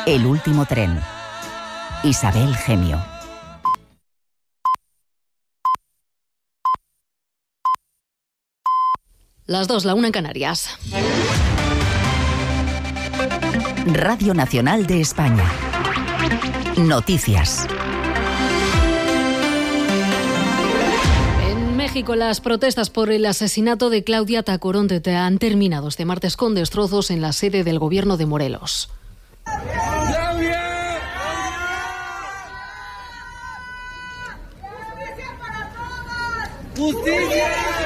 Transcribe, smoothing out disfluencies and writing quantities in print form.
El último tren. Isabel Gemio. Las 2, la 1 en Canarias. Radio Nacional de España. Noticias. En México, las protestas por el asesinato de Claudia Tacoronte han terminado este martes con destrozos en la sede del gobierno de Morelos. ¡Claudia! ¡Justicia!